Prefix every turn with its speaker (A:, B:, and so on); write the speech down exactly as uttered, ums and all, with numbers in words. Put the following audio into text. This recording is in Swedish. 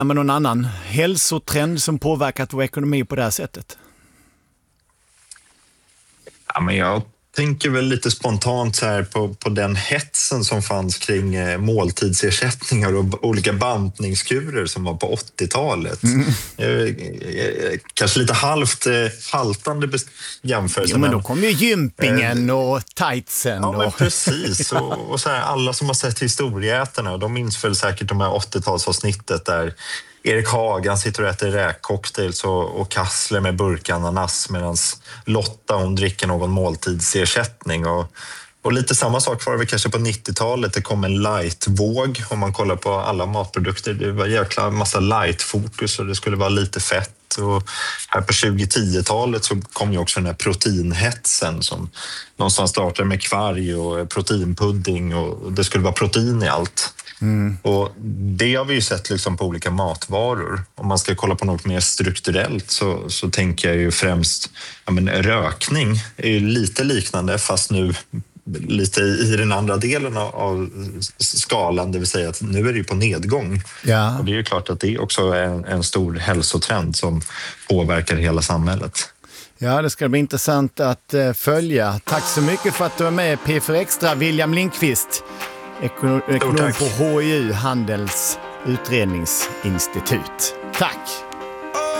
A: med någon annan hälsotrend som påverkat vår ekonomi på det här sättet?
B: Ja, men jag tänker väl lite spontant så här på, på den hetsen som fanns kring eh, måltidsersättningar och olika bantningskurer som var på åttiotalet. Mm. Eh, eh, kanske lite halvt eh, haltande bes- jämförelse.
A: Jo, men då kom ju gympingen eh, och tightsen.
B: Ja,
A: och...
B: men precis. Och, och så här, alla som har sett Historieätarna, de minns väl säkert de här åttiotalsavsnittet där Erik Hagan sitter och äter räkcocktails och, och kassler med burkananas medan Lotta hon dricker någon måltidsersättning. Och, och lite samma sak var det kanske på nittiotalet. Det kom en light-våg om man kollar på alla matprodukter. Det var jäkla massa light-fokus och det skulle vara lite fett. Och här på tjugo-tio-talet så kom ju också den här proteinhetsen som någonstans startade med kvarg och proteinpudding och det skulle vara protein i allt. Mm. Och det har vi ju sett liksom på olika matvaror. Om man ska kolla på något mer strukturellt så, så tänker jag ju främst ja, men rökning är ju lite liknande fast nu lite i den andra delen av skalan, det vill säga att nu är det ju på nedgång. Ja. Och det är ju klart att det också är en, en stor hälsotrend som påverkar hela samhället.
A: Ja, det ska bli intressant att följa. Tack så mycket för att du var med P fyra Extra, William Lindqvist, ekonom på H I U, Handels utredningsinstitut. Tack!